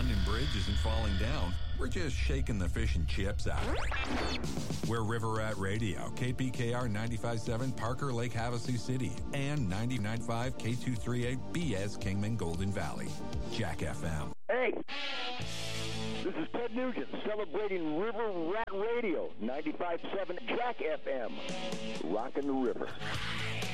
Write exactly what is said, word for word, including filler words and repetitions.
London Bridge isn't falling down. We're just shaking the fish and chips out of it. We're River Rat Radio, K P K R ninety-five point seven, Parker Lake, Havasu City, and ninety-nine point five, K two thirty-eight, B S Kingman, Golden Valley. Jack F M. Hey, this is Ted Nugent celebrating River Rat Radio, ninety-five point seven Jack F M. Rockin' the river.